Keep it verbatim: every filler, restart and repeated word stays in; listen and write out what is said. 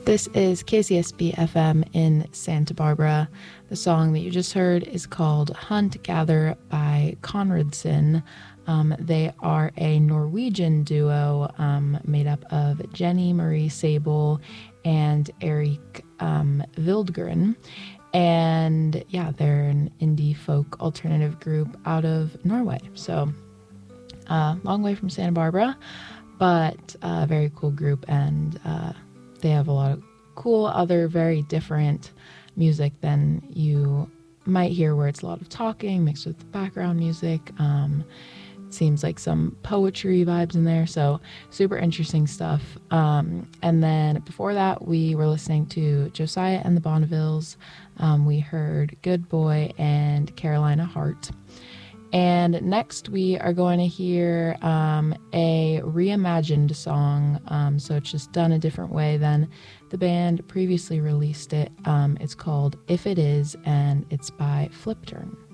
This is K C S B F M in Santa Barbara. The song that you just heard is called Hunt Gather by Konradsen. Um, they are a Norwegian duo um, made up of Jenny Marie Sable and Erik um, Vildgren. And yeah, they're an indie folk alternative group out of Norway. So, uh, long way from Santa Barbara, but a very cool group, and uh, they have a lot of cool other very different music than you might hear, where it's a lot of talking mixed with background music. Um, it seems like some poetry vibes in there, so super interesting stuff. Um, and then before that, we were listening to Josiah and the Bonnevilles. Um, we heard Good Boy and Carolina Hart. And next we are going to hear um, a reimagined song. Um, so it's just done a different way than the band previously released it. Um, it's called If It Is, and it's by Flipturn.